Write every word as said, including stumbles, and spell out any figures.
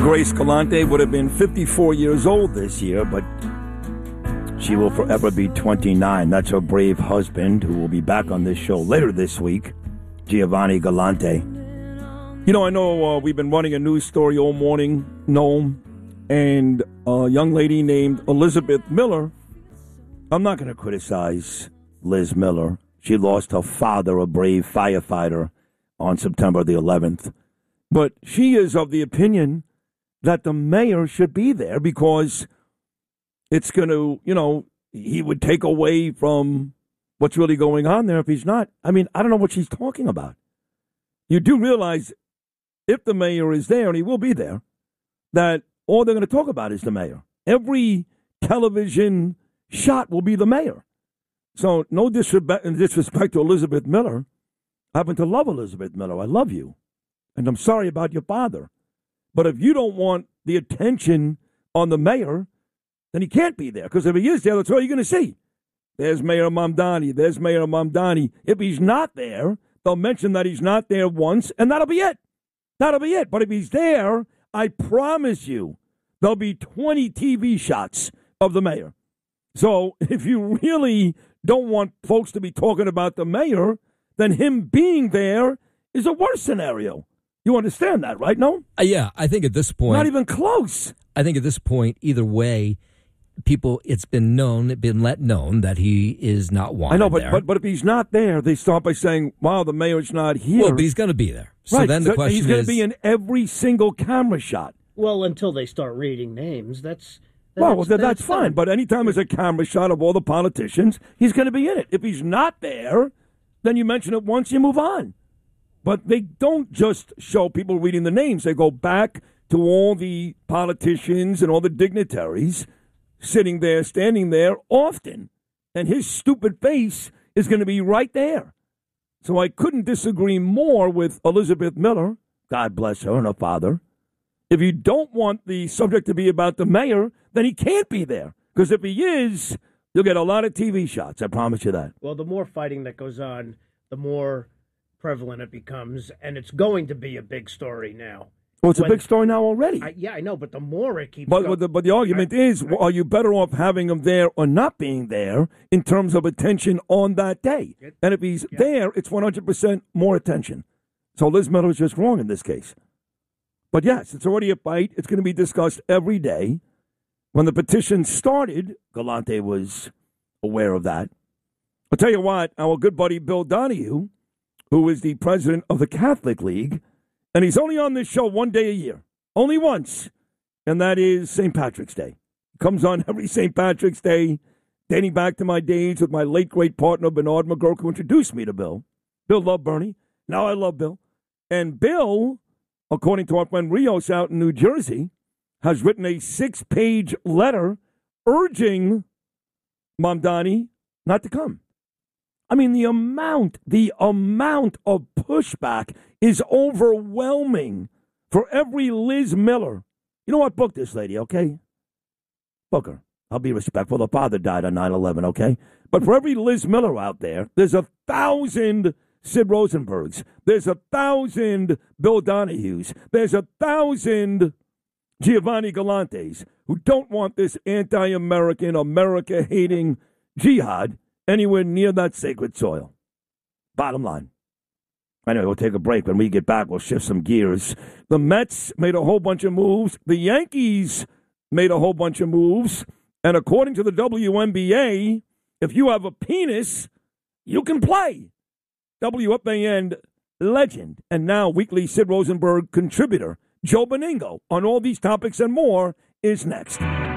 Grace Galante would have been fifty-four years old this year, but she will forever be twenty-nine. That's her brave husband, who will be back on this show later this week, Giovanni Galante. You know, I know uh, we've been running a news story all morning, Noam, and a young lady named Elizabeth Miller. I'm not going to criticize Liz Miller. She lost her father, a brave firefighter, on September the eleventh. But she is of the opinion that the mayor should be there because it's going to, you know, he would take away from what's really going on there if he's not. I mean, I don't know what she's talking about. You do realize if the mayor is there, and he will be there, that all they're going to talk about is the mayor. Every television shot will be the mayor. So no disrespect, disrespect to Elizabeth Miller. I happen to love Elizabeth Miller. I love you. And I'm sorry about your father. But if you don't want the attention on the mayor, then he can't be there. Because if he is there, that's all you're going to see. There's Mayor Mamdani. There's Mayor Mamdani. If he's not there, they'll mention that he's not there once, and that'll be it. That'll be it. But if he's there, I promise you, there'll be twenty T V shots of the mayor. So if you really don't want folks to be talking about the mayor, then him being there is a worse scenario. You understand that, right? No? Uh, yeah, I think at this point... Not even close. I think at this point, either way, people, it's been known, it's been let known that he is not wanted I know, but, there. but but if he's not there, they start by saying, wow, the mayor's not here. Well, but he's going to be there. So right, then the so question he's is... going to be in every single camera shot. Well, until they start reading names, that's... Well, well that's, that's fine. fine. But anytime there's a camera shot of all the politicians, he's going to be in it. If he's not there, then you mention it once, you move on. But they don't just show people reading the names. They go back to all the politicians and all the dignitaries sitting there, standing there often. And his stupid face is going to be right there. So I couldn't disagree more with Elizabeth Miller. God bless her and her father. If you don't want the subject to be about the mayor, then he can't be there. Because if he is, you'll get a lot of T V shots. I promise you that. Well, the more fighting that goes on, the more prevalent it becomes, and it's going to be a big story now. Well, it's when, a big story now already. I, yeah, I know, but the more it keeps but, going... But the, but the argument I, is, I, are you better off having him there or not being there in terms of attention on that day? It, and if he's yeah. there, it's one hundred percent more attention. So Liz Miller is just wrong in this case. But yes, it's already a fight. It's going to be discussed every day. When the petition started, Galante was aware of that. I'll tell you what, our good buddy Bill Donahue, who is the president of the Catholic League, and he's only on this show one day a year, only once, and that is Saint Patrick's Day. He comes on every Saint Patrick's Day, dating back to my days with my late great partner Bernard McGurk, who introduced me to Bill. Bill loved Bernie. Now I love Bill. And Bill, according to our friend Rios out in New Jersey, has written a six-page letter urging Mamdani not to come. I mean, the amount, the amount of pushback is overwhelming for every Liz Miller. You know what? Book this lady, okay? Book her. I'll be respectful. The father died on nine eleven, okay? But for every Liz Miller out there, there's a thousand Sid Rosenbergs. There's a thousand Bill Donahues. There's a thousand Giovanni Galantes who don't want this anti-American, America-hating jihad anywhere near that sacred soil. Bottom line. Anyway, we'll take a break. When we get back, we'll shift some gears. The Mets made a whole bunch of moves. The Yankees made a whole bunch of moves. And according to the W N B A, if you have a penis, you can play. W F A N legend and now weekly Sid Rosenberg contributor Joe Beningo on all these topics and more is next.